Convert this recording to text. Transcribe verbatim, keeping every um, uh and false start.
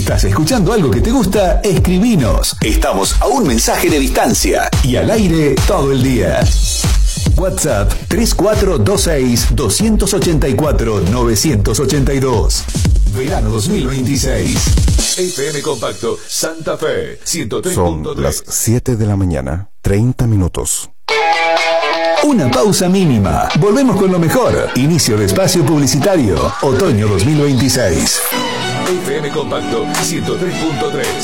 ¿Estás escuchando algo que te gusta? Escribinos. Estamos a un mensaje de distancia y al aire todo el día. WhatsApp tres cuatro dos seis, dos ocho cuatro, nueve ocho dos. Verano dos mil veintiséis. F M Compacto Santa Fe ciento tres punto tres. Son las siete de la mañana, treinta minutos. Una pausa mínima. Volvemos con lo mejor. Inicio de espacio publicitario. Otoño dos mil veintiséis. F M Compacto ciento tres punto tres.